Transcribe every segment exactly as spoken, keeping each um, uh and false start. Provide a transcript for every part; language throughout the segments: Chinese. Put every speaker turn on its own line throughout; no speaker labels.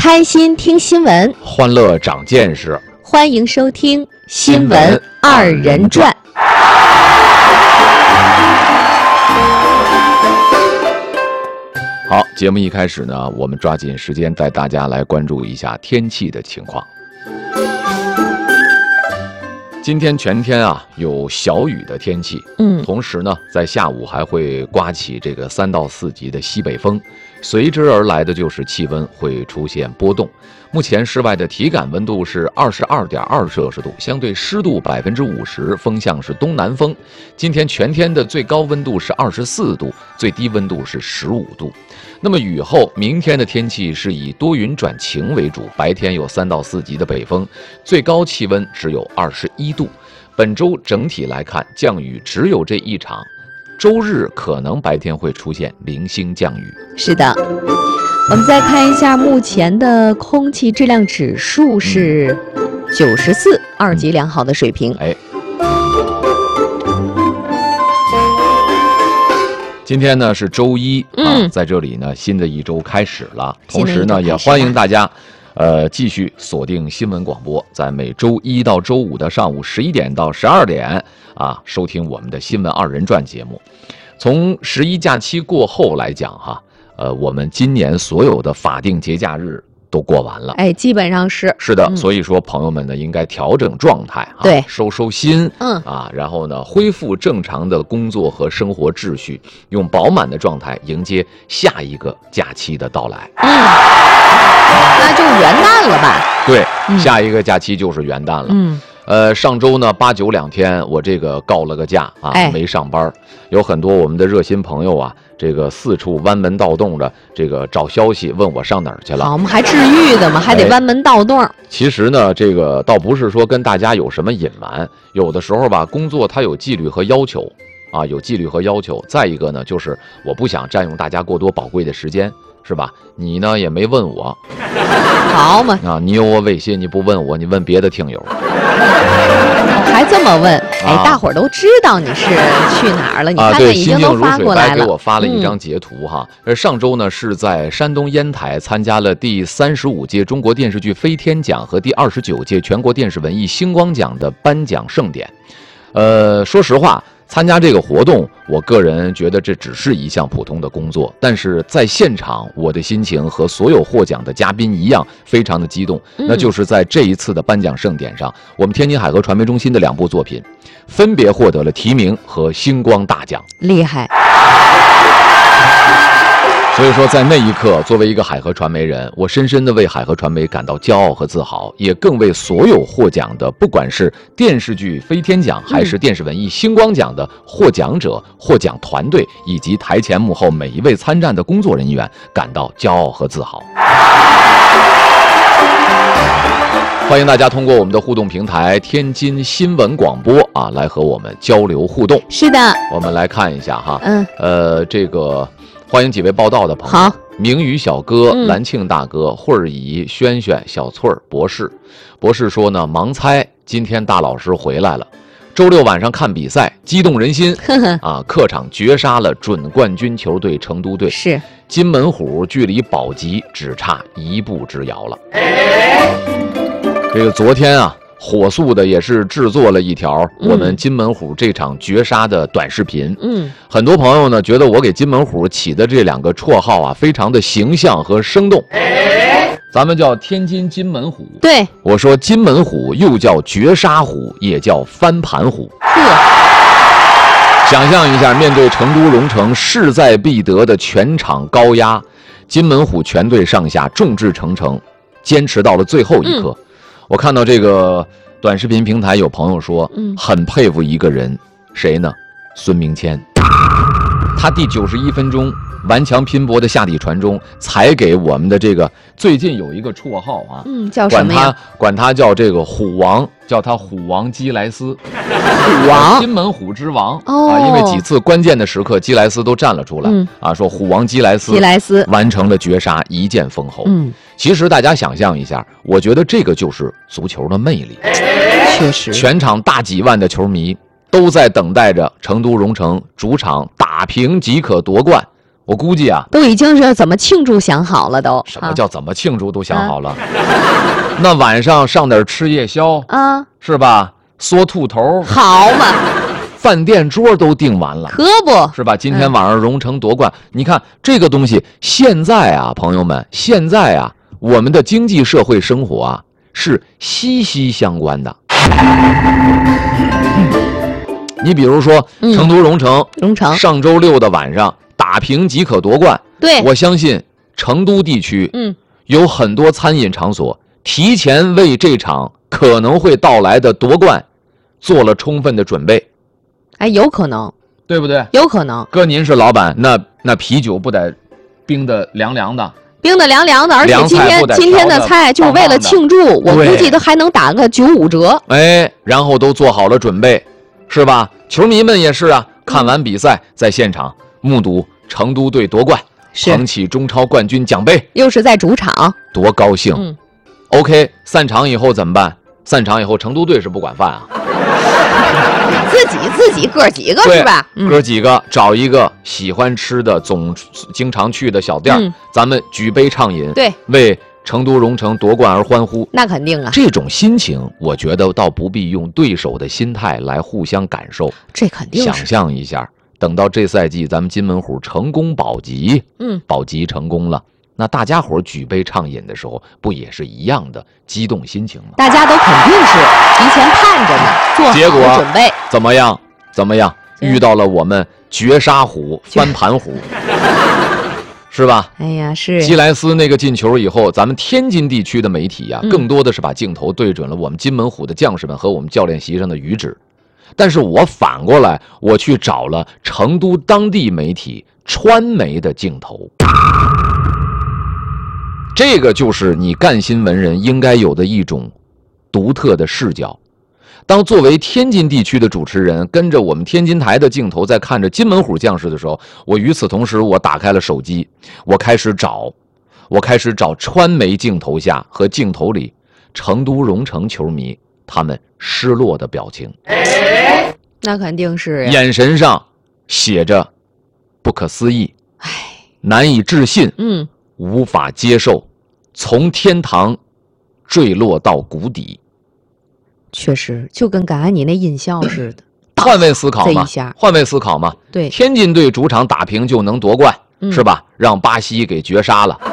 开心听新闻，
欢乐长见识，
欢迎收听《新闻二人转》。
好，节目一开始呢，我们抓紧时间带大家来关注一下天气的情况。今天全天啊有小雨的天气，嗯，同时呢，在下午还会刮起这个三到四级的西北风，随之而来的就是气温会出现波动。目前室外的体感温度是二十二点二摄氏度，相对湿度百分之五十，风向是东南风。今天全天的最高温度是二十四度，最低温度是十五度。那么雨后，明天的天气是以多云转晴为主，白天有三到四级的北风，最高气温只有二十一度。本周整体来看，降雨只有这一场，周日可能白天会出现零星降雨。
是的，我们再看一下目前的空气质量指数是九十四，二级良好的水平。
哎。今天呢是周一啊，嗯、在这里呢新的一周开始了，同时呢也欢迎大家，呃继续锁定新闻广播，在每周一到周五的上午十一点到十二点啊收听我们的新闻二人转节目。从十一假期过后来讲哈，呃我们今年所有的法定节假日都过完了，
哎，基本上是
是的、嗯，所以说朋友们呢应该调整状态啊，
对，
收收心，
嗯
啊，然后呢恢复正常的工作和生活秩序，用饱满的状态迎接下一个假期的到来。
嗯，那就元旦了吧？
对，嗯、下一个假期就是元旦了。嗯。呃，上周呢八九两天，我这个告了个假啊，哎、没上班。有很多我们的热心朋友啊，这个四处弯门盗洞的，这个找消息问我上哪儿去了。
好，我们还治愈的嘛，还得弯门盗洞、哎。
其实呢，这个倒不是说跟大家有什么隐瞒，有的时候吧，工作它有纪律和要求啊，有纪律和要求。再一个呢，就是我不想占用大家过多宝贵的时间，是吧？你呢也没问我，
好嘛
啊，你有我微信，你不问我，你问别的听友。
还这么问？哎，啊、大伙儿都知道你是去哪儿了？你看看已经都发过来了。
啊、对，心静如水白给我发了一张截图哈。呃、嗯，上周呢是在山东烟台参加了第三十五届中国电视剧飞天奖和第二十九届全国电视文艺星光奖的颁奖盛典。呃，说实话。参加这个活动，我个人觉得这只是一项普通的工作，但是在现场，我的心情和所有获奖的嘉宾一样，非常的激动。嗯、那就是在这一次的颁奖盛典上，我们天津海河传媒中心的两部作品，分别获得了提名和星光大奖，
厉害。
所以说，在那一刻，作为一个海河传媒人，我深深地为海河传媒感到骄傲和自豪，也更为所有获奖的，不管是电视剧飞天奖还是电视文艺星光奖的获奖者、获奖团队以及台前幕后每一位参战的工作人员感到骄傲和自豪。欢迎大家通过我们的互动平台天津新闻广播啊，来和我们交流互动。
是的，
我们来看一下哈，
嗯，
呃，这个。欢迎几位报道的朋友，好，明宇小哥、嗯、蓝庆大哥、慧儿姨、轩轩、小翠儿、博士。博士说呢，盲猜今天大老师回来了。周六晚上看比赛，激动人心啊！客场绝杀了准冠军球队成都队，
是
金门虎距离保级只差一步之遥了。这个昨天啊。火速的也是制作了一条我们金门虎这场绝杀的短视频。嗯，很多朋友呢觉得我给金门虎起的这两个绰号啊，非常的形象和生动。咱们叫天津金门虎，
对，
我说金门虎又叫绝杀虎，也叫翻盘虎。想象一下，面对成都蓉城势在必得的全场高压，金门虎全队上下众志成城，坚持到了最后一刻。嗯，我看到这个短视频平台有朋友说，嗯，很佩服一个人，谁呢？孙明谦。他第九十一分钟顽强拼搏的下底传中，才给我们的这个最近有一个绰号啊，
嗯，叫什么呀？
管他管他叫这个虎王，叫他虎王基莱斯，
虎王，
金门虎之王、
哦、
啊！因为几次关键的时刻，基莱斯都站了出来、嗯、啊，说虎王基莱斯，
基莱斯
完成了绝杀，一剑封喉。
嗯，
其实大家想象一下，我觉得这个就是足球的魅力。
确实，
全场大几万的球迷都在等待着成都蓉城主场打平即可夺冠。 我估计啊，
都已经是怎么庆祝想好了都。
什么叫怎么庆祝都想好了？啊、那晚上上点吃夜宵啊，是吧？缩兔头，
好嘛。
饭店桌都订完了，
可不
是吧？今天晚上荣成夺冠，嗯、你看这个东西，现在啊，朋友们，现在啊，我们的经济社会生活啊是息息相关的。嗯、你比如说，成都荣成，
荣成
上周六的晚上打平即可夺冠，
对，
我相信成都地区，嗯，有很多餐饮场所提前为这场可能会到来的夺冠做了充分的准备。
哎，有可能，
对不对？
有可能。
哥，您是老板，那那啤酒不得冰的凉凉的，
冰的凉凉的，而且今天今天的菜就是为了庆祝，我估计都还能打个九五折。
哎，然后都做好了准备，是吧？球迷们也是啊，看完比赛在现场目睹成都队夺冠，捧起中超冠军奖杯，
又是在主场，
多高兴！嗯 OK， 散场以后怎么办？散场以后，成都队是不管饭啊。
自己自己哥几个是吧？
哥几个找一个喜欢吃的、总经常去的小店，嗯、咱们举杯畅饮，
对，
为成都荣成夺冠而欢呼。
那肯定啊，
这种心情，我觉得倒不必用对手的心态来互相感受。
这肯定是。
想象一下，等到这赛季咱们金门虎成功保级，嗯，保级成功了。那大家伙举杯畅饮的时候，不也是一样的激动心情吗？
大家都肯定是提前盼着呢，做好准备。
怎么样？怎么样？遇到了我们绝杀虎、翻盘虎，是吧？
哎呀，是。
基莱斯那个进球以后，咱们天津地区的媒体呀、啊，嗯、更多的是把镜头对准了我们金门虎的将士们和我们教练席上的余旨。但是我反过来，我去找了成都当地媒体川媒的镜头。这个就是你干新闻人应该有的一种独特的视角。当作为天津地区的主持人，跟着我们天津台的镜头在看着金门虎将士的时候，我与此同时，我打开了手机，我开始找，我开始找川媒镜头下和镜头里成都荣成球迷他们失落的表情。
那肯定是呀，
眼神上写着不可思议，
唉，
难以置信，
嗯，
无法接受，从天堂坠落到谷底。
确实，就跟刚才你那音效似的。
换位思考嘛，换位思考嘛。
对，
天津队主场打平就能夺冠，嗯、是吧？让巴西给绝杀了。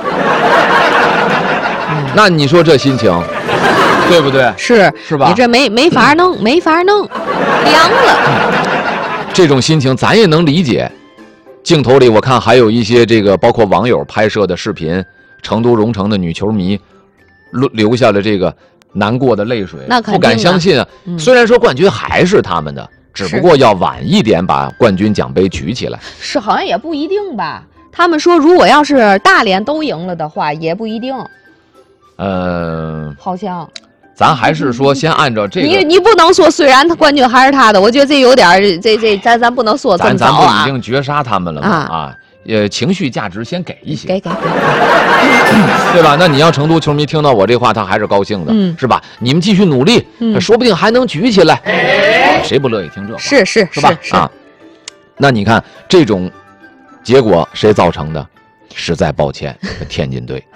嗯、那你说这心情，对不对？
是
是吧？
你这没没法弄，没法弄，凉了。
这种心情咱也能理解。镜头里我看还有一些这个包括网友拍摄的视频，成都荣成的女球迷流下了这个难过的泪水，
那肯定
不敢相信啊！嗯、虽然说冠军还是他们的，只不过要晚一点把冠军奖杯举起来。
是，好像也不一定吧？他们说，如果要是大连都赢了的话，也不一定。
呃，
好像。
咱还是说先按照这个，
你你不能说，虽然他冠军还是他的，我觉得这有点这这咱咱不能说这么早啊。
咱咱不已经绝杀他们了吗？啊。啊呃，情绪价值先给一些，
给给给，
对吧？那你要成都球迷听到我这话，他还是高兴的，嗯、是吧？你们继续努力，嗯、说不定还能举起来，哎、谁不乐意听这话？
是是
是吧？
是
啊，那你看这种结果谁造成的？实在抱歉，天津队。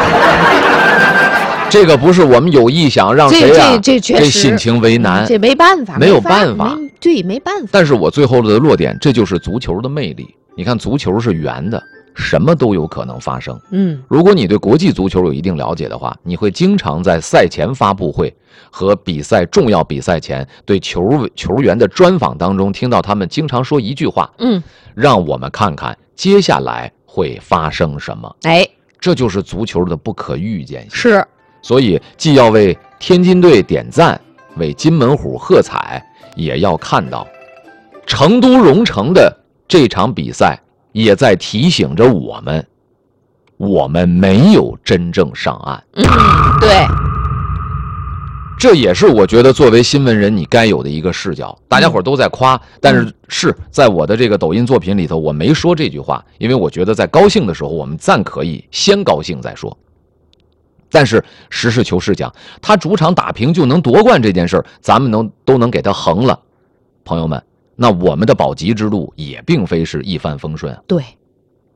这个不是我们有意想让谁啊，
这这
这心情为难，
这没办法，
没有办法，
对，没办法。
但是我最后的落点，这就是足球的魅力。你看，足球是圆的，什么都有可能发生。
嗯，
如果你对国际足球有一定了解的话，你会经常在赛前发布会和比赛重要比赛前对球球员的专访当中，听到他们经常说一句话，
嗯，
让我们看看接下来会发生什么。
哎，
这就是足球的不可预见性。
是，
所以既要为天津队点赞，为金门虎喝彩，也要看到成都荣成的这场比赛也在提醒着我们，我们没有真正上岸。
嗯，对，
这也是我觉得作为新闻人你该有的一个视角。大家伙都在夸，但是是在我的这个抖音作品里头，我没说这句话，因为我觉得在高兴的时候，我们暂可以先高兴再说。但是实事求是讲，他主场打平就能夺冠这件事儿，咱们能都能给他横了，朋友们。那我们的保级之路也并非是一帆风顺。
对，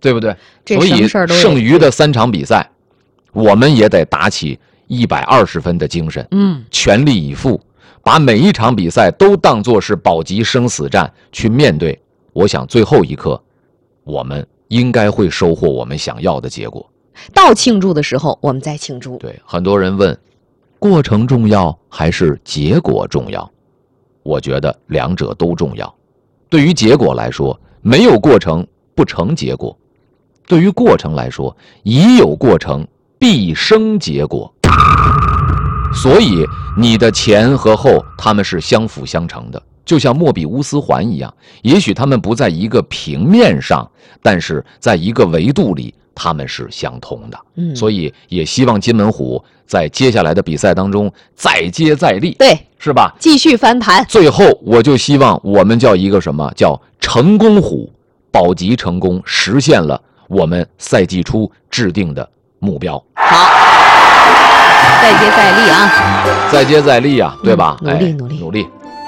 对不对？所以剩余的三场比赛，我们也得打起一百二十分的精神，
嗯，
全力以赴，把每一场比赛都当作是保级生死战去面对。我想最后一刻，我们应该会收获我们想要的结果。
到庆祝的时候，我们再庆祝。
对，很多人问，过程重要还是结果重要？我觉得两者都重要。对于结果来说，没有过程不成结果；对于过程来说，已有过程必生结果。所以你的前和后，它们是相辅相成的，就像莫比乌斯环一样，也许它们不在一个平面上，但是在一个维度里他们是相通的。
嗯，
所以也希望金门虎在接下来的比赛当中再接再厉，
对，
是吧？
继续翻盘。
最后我就希望我们叫一个什么叫成功虎，保级成功，实现了我们赛季初制定的目标。
好，再接再厉啊！
再接再厉啊，对吧？
嗯、努力、
哎、
努力
努力。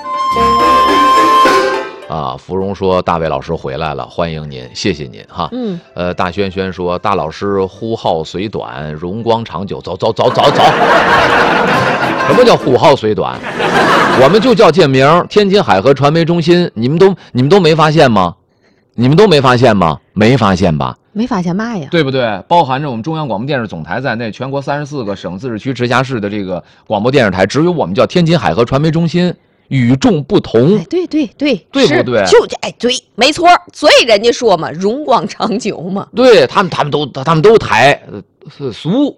啊，芙蓉说大卫老师回来了，欢迎您，谢谢您哈。
嗯，
呃，大轩轩说大老师呼号虽短，荣光长久，走走走走走。什么叫呼号虽短？我们就叫建名，天津海河传媒中心，你们都你们都没发现吗？你们都没发现吗？没发现吧？
没发现嘛呀？
对不对？包含着我们中央广播电视总台在内，全国三十四个省、自治区、直辖市的这个广播电视台，只有我们叫天津海河传媒中心。与众不同，
哎，对对对，
对不对？
就哎，对，没错，所以人家说嘛，荣光长久嘛。
对他们，他们都他们都抬，是俗。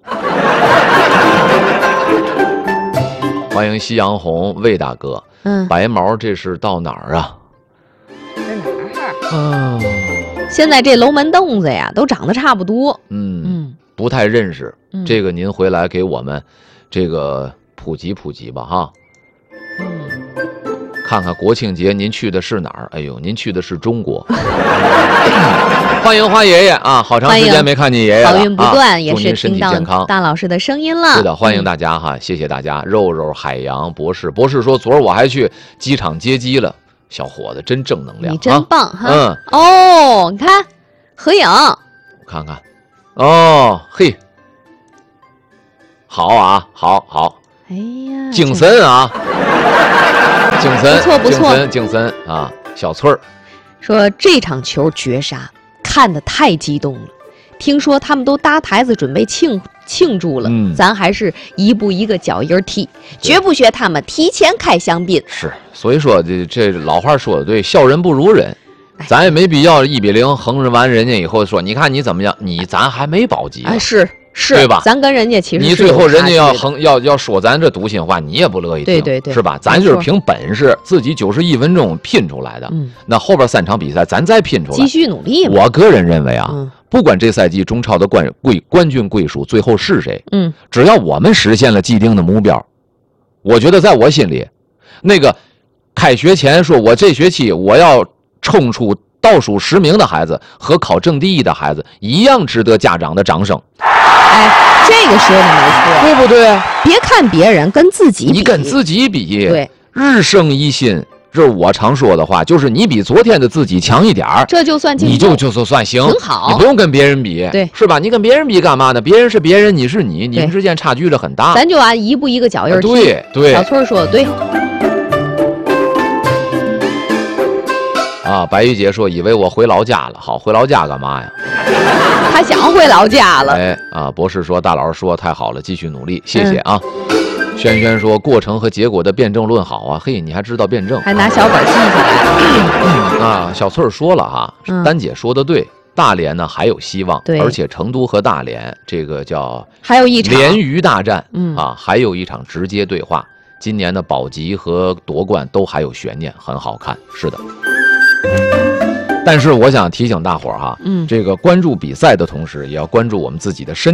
欢迎夕阳红魏大哥，
嗯，
白毛这是到哪儿啊？
在哪儿？
嗯，
现在这龙门洞子呀，都长得差不多。
嗯
嗯，
不太认识，
嗯、
这个您回来给我们这个普及普及吧，哈。
嗯。
看看国庆节您去的是哪儿？哎呦，您去的是中国。欢迎花爷爷啊，好长时间没看见爷爷了，
好运不断，
啊、
也是听到大老师的声音了。
是的，欢迎大家哈，嗯、谢谢大家。肉肉海洋博士，博士说昨儿我还去机场接机了，小伙子真正能量，
你真棒哈。
嗯，
哦，你看合影，
我看看，哦嘿，好啊，好好，
哎呀，
精神啊。景森，
不错不错，
景森，景森啊，小翠儿
说这场球绝杀，看得太激动了。听说他们都搭台子准备庆庆祝了，
嗯、
咱还是一步一个脚印踢，绝不学他们提前开香槟。
是，所以说这这老话说的对，笑人不如人，咱也没必要一比零横着完人家以后说，你看你怎么样，你咱还没保级、啊
哎，是。是，
对吧？
咱跟人家其实
你最后人家要横要要说咱这笃信话，你也不乐意听，
对对对，
是吧？咱就是凭本事，自己九十一分钟拼出来的。
嗯，
那后边三场比赛咱再拼出来，
继续努力。
我个人认为啊，
嗯、
不管这赛季中超的冠桂冠军归属最后是谁，
嗯，
只要我们实现了既定的目标，我觉得在我心里，那个开学前说我这学期我要冲出倒数十名的孩子和考正第一的孩子一样值得家长的掌声。
哎，这个说的没错，
对不对？
别看别人，跟自己比，
你跟自己比，
对，
日胜一心，这是我常说的话，就是你比昨天的自己强一点儿，
这就算进步，
你就就就算行，
挺好，
你不用跟别人比，
对，
是吧？你跟别人比干嘛呢？别人是别人，你是你，你们之间差距是很大，
咱就按一步一个脚印踢。
对对，
小翠说的对。
啊，白玉姐说以为我回老家了，好，回老家干嘛呀？
他想回老家了。
哎啊，博士说大老师说太好了，继续努力，谢谢啊。嗯、轩轩说过程和结果的辩证论好啊，嘿，你还知道辩证，
还拿小本记下来。
啊，小翠儿说了哈，
嗯、
丹姐说的对，大连呢还有希望，
对，
而且成都和大连这个叫
还有一场
连鱼大战，
嗯
啊，还有一场直接对话，今年的保级和夺冠都还有悬念，很好看，是的。但是我想提醒大伙儿哈，
嗯，
这个关注比赛的同时，也要关注我们自己的身体。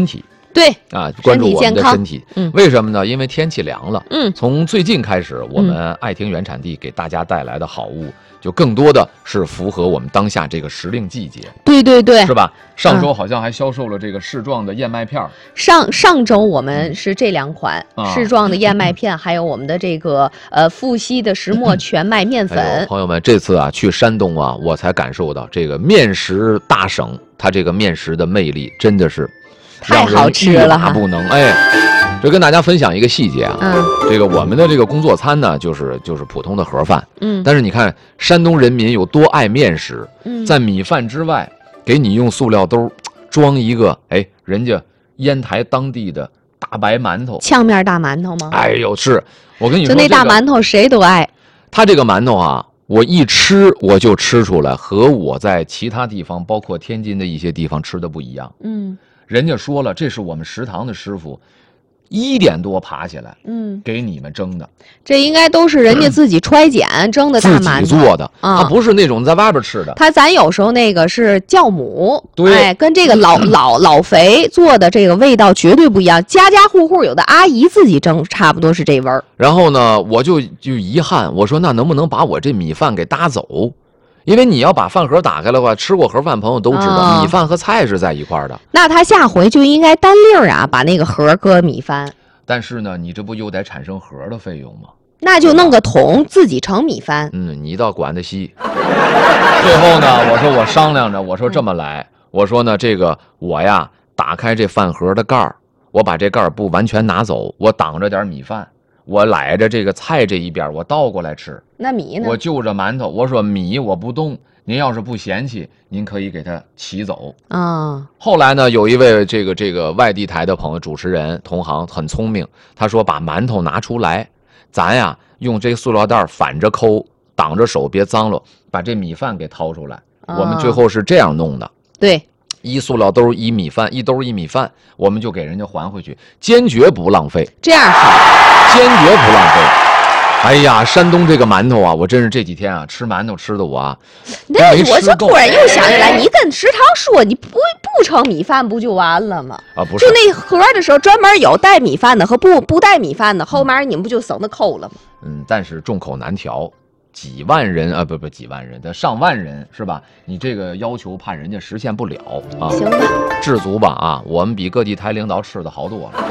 对
啊，关注我们的身体。
嗯，
为什么呢？因为天气凉了。
嗯，
从最近开始，我们爱听原产地给大家带来的好物，就更多的是符合我们当下这个时令季节。
对对对，
是吧？上周好像还销售了这个市状的燕麦片。
上上周我们是这两款市状的燕麦片，还有我们的这个呃富硒的石磨全麦面粉。
哎、朋友们，这次啊去山东啊，我才感受到这个面食大省，它这个面食的魅力真的是
太好吃了哈，
不能哎。这跟大家分享一个细节啊，
嗯，
这个我们的这个工作餐呢，就是就是普通的盒饭，
嗯，
但是你看山东人民有多爱面食，
嗯，
在米饭之外，给你用塑料兜装一个，哎，人家烟台当地的大白馒头，
炝面大馒头吗？
哎呦，是我跟你说，
就那大馒头谁都爱。
他这个馒头啊，我一吃我就吃出来，和我在其他地方，包括天津的一些地方吃的不一样。
嗯，
人家说了，这是我们食堂的师傅一点多爬起来，
嗯，
给你们蒸的。
这应该都是人家自己揣碱蒸的大馒头，
自己做的，
啊，
它不是那种在外边吃的。
他咱有时候那个是酵母，
对，
哎，跟这个老老老肥做的这个味道绝对不一样。家家户户有的阿姨自己蒸，差不多是这味儿。
然后呢，我就就遗憾，我说那能不能把我这米饭给搭走？因为你要把饭盒打开的话，吃过盒饭朋友都知道，
哦，
米饭和菜是在一块儿的。
那他下回就应该单粒儿啊，把那个盒搁米饭。
但是呢，你这不又得产生盒的费用吗？
那就弄个桶自己盛米饭。
嗯，你倒管得细。最后呢，我说我商量着，我说这么来，嗯、我说呢，这个我呀，打开这饭盒的盖儿，我把这盖儿不完全拿走，我挡着点米饭。我揽着这个菜这一边，我倒过来吃。
那米呢？
我就着馒头，我说米我不动，您要是不嫌弃，您可以给它骑走
啊。哦，
后来呢，有一位这个这个外地台的朋友，主持人同行很聪明，他说把馒头拿出来，咱呀用这塑料袋反着抠，挡着手别脏了，把这米饭给掏出来。哦，我们最后是这样弄的。
对。
一塑料兜一米饭，一兜一米饭，我们就给人家还回去，坚决不浪费。
这样好，
坚决不浪费。哎呀，山东这个馒头啊，我真是这几天啊吃馒头吃的我啊，
那我就突然又想起来，你跟食堂说你不不盛米饭不就完了吗？
啊，不是，
就那盒的时候专门有带米饭的和不不带米饭的，后面你们不就省得抠了吗？
嗯，但是众口难调。几万人啊，不不，几万人的上万人是吧？你这个要求怕人家实现不了啊。
行吧，
知足吧啊！我们比各地台领导吃的好多了。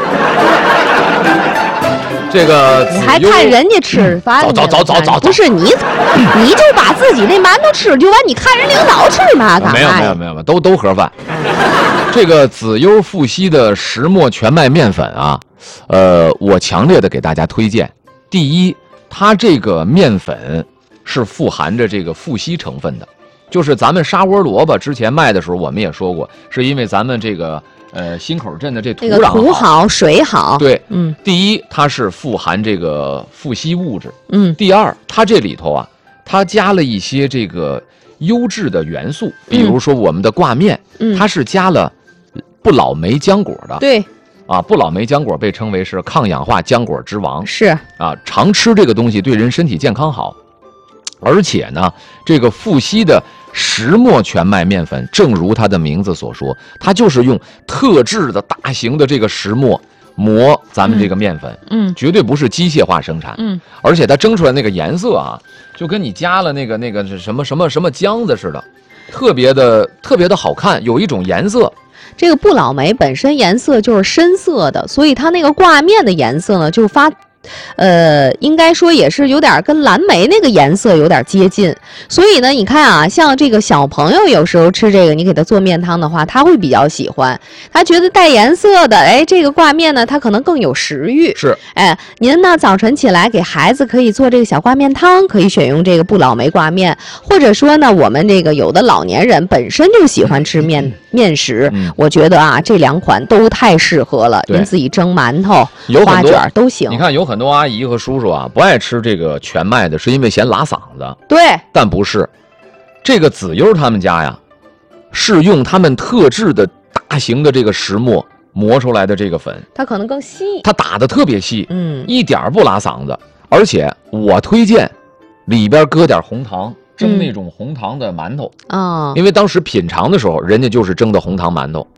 这个
你还看人家吃饭呢？
走走走走走，
不是你，你就把自己那馒头吃就完，你看人领导吃嘛？干嘛？
没有没有没有，都都盒饭。这个子优富硒的石磨全麦面粉啊，呃，我强烈的给大家推荐。第一，它这个面粉是富含着这个富硒成分的，就是咱们沙窝萝卜之前卖的时候，我们也说过，是因为咱们这个呃新口镇的这土壤好，
土好水好。
对，
嗯，
第一，它是富含这个富硒物质，
嗯，
第二，它这里头啊，它加了一些这个优质的元素，比如说我们的挂面，
嗯，
它是加了不老梅浆果的，
对。
啊，不老梅浆果被称为是抗氧化浆果之王，
是
啊，常吃这个东西对人身体健康好，而且呢，这个富硒的石磨全麦面粉，正如它的名字所说，它就是用特制的大型的这个石磨磨咱们这个面粉，
嗯，
绝对不是机械化生产，
嗯，
而且它蒸出来那个颜色啊，就跟你加了那个那个是什么什么什么浆子似的，特别的特别的好看，有一种颜色。
这个不老梅本身颜色就是深色的，所以它那个挂面的颜色呢，就发，呃，应该说也是有点跟蓝莓那个颜色有点接近。所以呢，你看啊，像这个小朋友有时候吃这个，你给他做面汤的话，他会比较喜欢，他觉得带颜色的，哎，这个挂面呢，他可能更有食欲。
是，
哎，您呢早晨起来给孩子可以做这个小挂面汤，可以选用这个不老梅挂面，或者说呢，我们这个有的老年人本身就喜欢吃面。面食，
嗯，
我觉得啊，这两款都太适合了。您自己蒸馒头、花卷都行。
你看，有很多阿姨和叔叔啊，不爱吃这个全麦的，是因为嫌拉嗓子。
对，
但不是，这个子优他们家呀，是用他们特制的大型的这个石磨磨出来的这个粉，
它可能更细，
它打的特别细，
嗯，
一点不拉嗓子。而且我推荐里边搁点红糖。蒸那种红糖的馒头
啊、嗯，
因为当时品尝的时候，人家就是蒸的红糖馒头，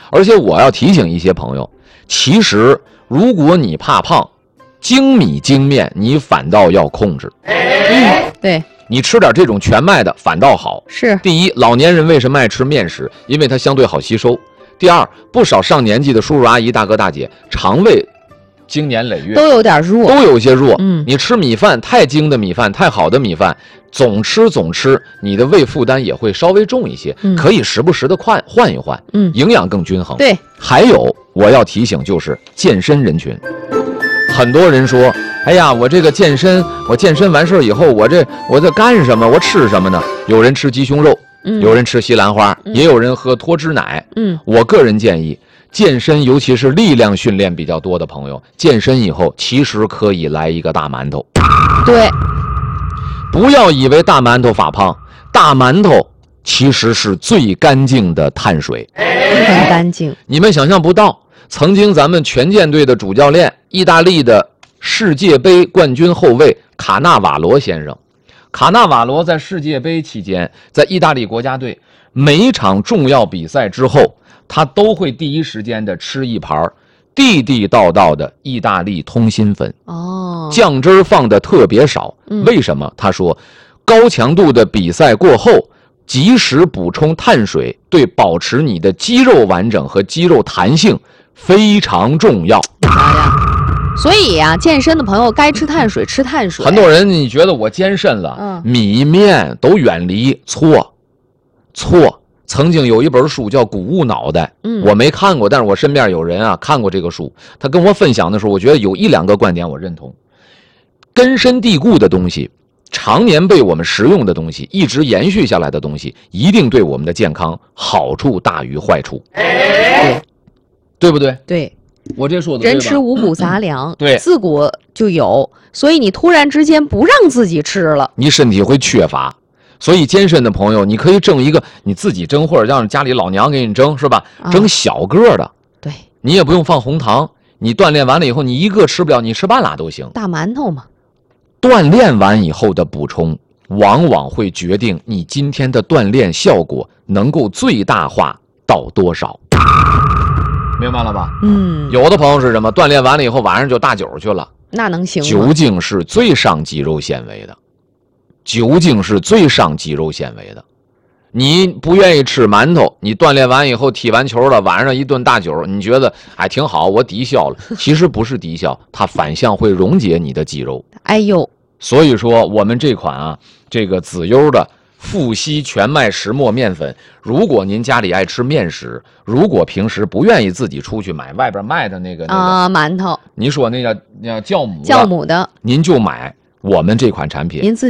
而且我要提醒一些朋友，其实如果你怕胖，精米精面你反倒要控制。
嗯，对，
你吃点这种全麦的反倒好。
是，
第一，老年人为什么爱吃面食？因为它相对好吸收。第二，不少上年纪的叔叔阿姨、大哥大姐，肠胃经年累月
都有点弱，
都有些弱。
嗯，
你吃米饭，太精的米饭，太好的米饭，总吃总吃，你的胃负担也会稍微重一些。嗯，可以时不时的换换一换，嗯，营养更均衡。
对，
还有我要提醒就是健身人群，很多人说，哎呀，我这个健身，我健身完事以后，我这我在干什么？我吃什么呢？有人吃鸡胸肉。嗯、有人吃西兰花，嗯、也有人喝脱脂奶。嗯，我个人建议，健身尤其是力量训练比较多的朋友，健身以后其实可以来一个大馒头。
对，
不要以为大馒头发胖，大馒头其实是最干净的碳水，
很干净。
你们想象不到，曾经咱们拳剑队的主教练，意大利的世界杯冠军后卫卡纳瓦罗先生。卡纳瓦罗在世界杯期间，在意大利国家队每一场重要比赛之后，他都会第一时间的吃一盘地地道道的意大利通心粉。哦，酱汁放的特别少。嗯、为什么？他说，高强度的比赛过后，及时补充碳水，对保持你的肌肉完整和肌肉弹性非常重要。
所以呀、啊，健身的朋友该吃碳水吃碳水。
很多人你觉得我健身了，嗯、米面都远离，错，错。曾经有一本书叫《谷物脑袋》，嗯，我没看过，但是我身边有人啊看过这个书。他跟我分享的时候，我觉得有一两个观点我认同。根深蒂固的东西，常年被我们食用的东西，一直延续下来的东西，一定对我们的健康好处大于坏处。对，对不对？
对。
我这说的
人吃五谷杂粮，嗯、
对，
自古就有，所以你突然之间不让自己吃了，
你身体会缺乏。所以健身的朋友，你可以蒸一个你自己蒸，或者让家里老娘给你蒸，是吧？啊、蒸小个的，
对，
你也不用放红糖。你锻炼完了以后，你一个吃不了，你吃半拉都行。
大馒头嘛。
锻炼完以后的补充，往往会决定你今天的锻炼效果能够最大化到多少。明白了吧？嗯，有的朋友是什么？锻炼完了以后，晚上就大酒去了，
那能行吗？
酒精是最伤肌肉纤维的，酒精是最伤肌肉纤维的。你不愿意吃馒头，你锻炼完以后踢完球了，晚上一顿大酒，你觉得哎挺好，我抵消了。其实不是抵消，它反向会溶解你的肌肉。
哎呦，
所以说我们这款啊，这个紫优的富硒全麦石磨面粉，如果您家里爱吃面食，如果平时不愿意自己出去买外边卖的那个
啊、那个、馒头，
你说那叫那叫酵母
酵母的，
您就买我们这款产品。
您自